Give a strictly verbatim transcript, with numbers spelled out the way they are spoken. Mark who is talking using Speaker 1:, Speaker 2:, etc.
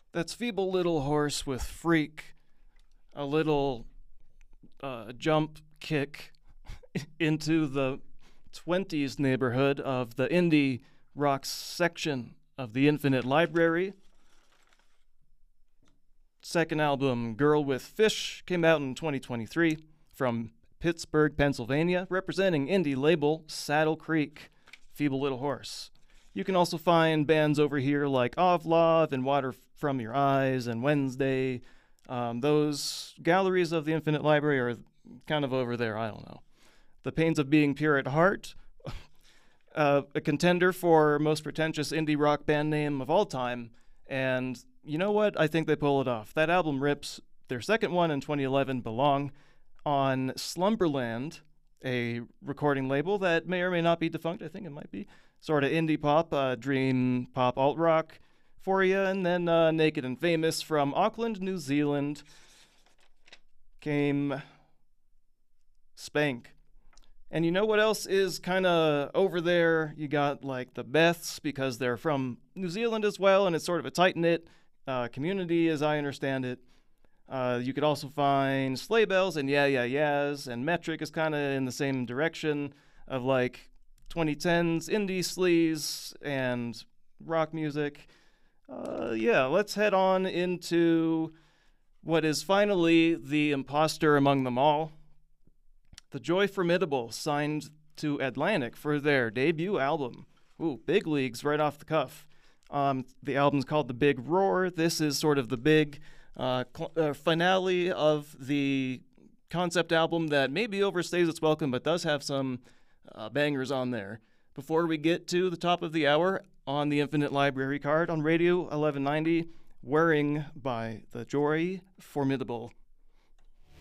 Speaker 1: That's Feeble Little Horse with Freak, a little uh, jump kick into the twenties neighborhood of the indie rock section of the Infinite Library. Second album, Girl with Fish, came out in twenty twenty-three from Pittsburgh, Pennsylvania, representing indie label Saddle Creek, Feeble Little Horse. You can also find bands over here like Ovlov and Water From Your Eyes and Wednesday. Um, those galleries of the Infinite Library are kind of over there, I don't know. The Pains of Being Pure at Heart, uh, a contender for most pretentious indie rock band name of all time. And you know what? I think they pull it off. That album rips. Their second one in twenty eleven, Belong, on Slumberland, a recording label that may or may not be defunct. I think it might be. Sort of indie pop, uh, dream pop, alt rock for you. And then uh, Naked and Famous from Auckland, New Zealand, came Spank. And you know what else is kind of over there? You got like the Beths, because they're from New Zealand as well, and it's sort of a tight-knit uh, community as I understand it. Uh, you could also find Sleigh Bells and Yeah Yeah Yeahs, and Metric is kind of in the same direction of like twenty tens indie sleaze and rock music. Uh, yeah, let's head on into what is finally the imposter among them all. The Joy Formidable signed to Atlantic for their debut album. Ooh, big leagues right off the cuff. Um, the album's called The Big Roar. This is sort of the big uh, cl- uh, finale of the concept album that maybe overstays its welcome, but does have some uh, bangers on there. Before we get to the top of the hour on the Infinite Library card on Radio eleven ninety, Wearing by The Joy Formidable.